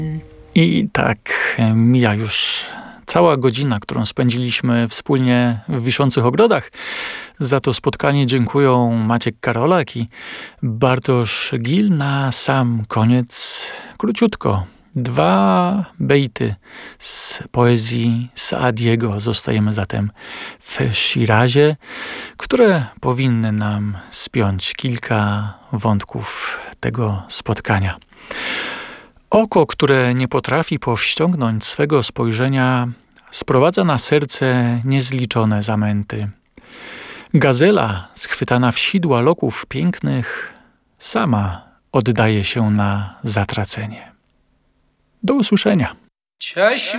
I tak mija już cała godzina, którą spędziliśmy wspólnie w Wiszących Ogrodach. Za to spotkanie dziękują Maciek Karolak i Bartosz Gil. Na sam koniec króciutko 2 bejty z poezji Saadiego. Zostajemy zatem w Shirazie, które powinny nam spiąć kilka wątków tego spotkania. Oko, które nie potrafi powściągnąć swego spojrzenia, sprowadza na serce niezliczone zamęty. Gazela, schwytana w sidła loków pięknych, sama oddaje się na zatracenie. Do usłyszenia. Cześć.